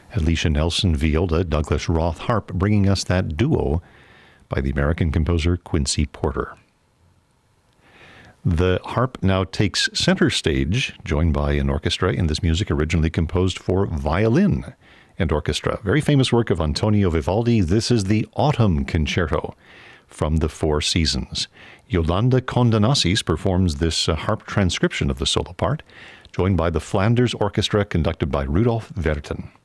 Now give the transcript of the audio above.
Alicia Nelson viola, Douglas Roth harp, bringing us that duo by the American composer Quincy Porter. The harp now takes center stage, joined by an orchestra in this music originally composed for violin and orchestra. Very famous work of Antonio Vivaldi. This is the Autumn Concerto from the Four Seasons. Yolanda Condonasis performs this harp transcription of the solo part, joined by the Flanders Orchestra conducted by Rudolf Verten.